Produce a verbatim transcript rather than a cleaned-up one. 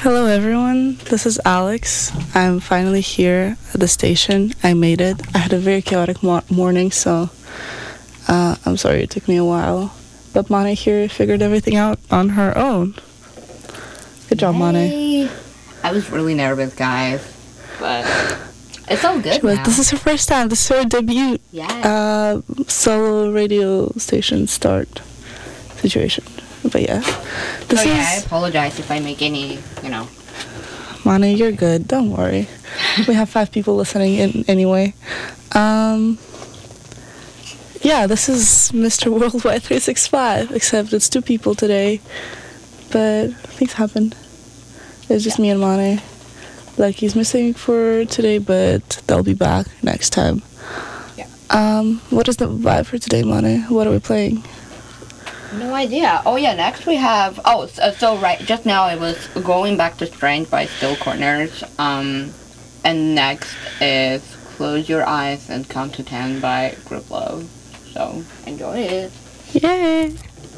Hello, everyone. This is Alex. I'm finally here at the station. I made it. I had a very chaotic mo- morning, so uh, I'm sorry it took me a while. But Mane here figured everything out on her own. Good job, Mane. Yay. I was really nervous, guys, but it's all good Was, now. this is her first time. This is her debut Yeah. uh, solo radio station start situation. But yeah, this so yeah, I is apologize if I make any, you know. Mane. You're good. Don't worry. We have five people listening in anyway. Um, yeah, this is Mister Worldwide three sixty-five. Except it's two people today, but things happen. It's just Yeah. me and Mane. Like he's missing for today, but they'll be back next time. Yeah. Um, what is the vibe for today, Mane? What are we playing? No idea. Oh yeah, next we have. Oh, so, so right. Just now I was going back to Strange by Still Corners. Um, and next is Close Your Eyes and Count to Ten by Group Love. So enjoy it. Yay!